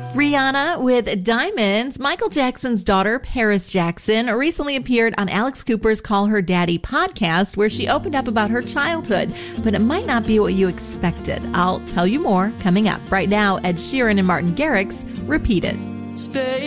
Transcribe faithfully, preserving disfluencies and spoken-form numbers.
Rihanna with Diamonds. Michael Jackson's daughter, Paris Jackson, recently appeared on Alex Cooper's Call Her Daddy podcast, where she opened up about her childhood, but it might not be what you expected. I'll tell you more coming up. Right now, Ed Sheeran and Martin Garrix, Repeat It. Stay